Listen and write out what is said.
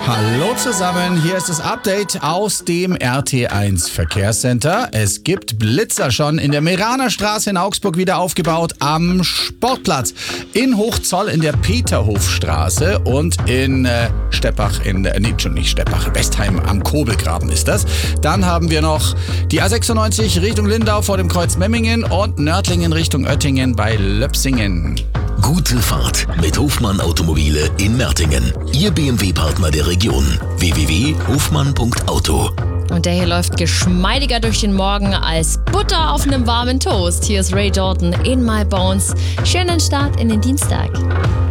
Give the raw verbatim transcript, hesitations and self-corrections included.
Hallo zusammen, hier ist das Update aus dem R T eins Verkehrscenter. Es gibt Blitzer schon in der Meraner Straße in Augsburg wieder aufgebaut, am Sportplatz, in Hochzoll in der Peterhofstraße und in äh, Steppach, in, äh, nee, schon nicht Steppach, Westheim am Kobelgraben ist das. Dann haben wir noch die A sechsundneunzig Richtung Lindau vor dem Kreuz Memmingen und Nördlingen Richtung Oettingen bei Löpsingen. Gute Fahrt mit Hofmann Automobile in Mertingen. Ihr B M W-Partner der Region. w w w punkt hofmann punkt auto. Und der hier läuft geschmeidiger durch den Morgen als Butter auf einem warmen Toast. Hier ist Ray Jordan in My Bones. Schönen Start in den Dienstag.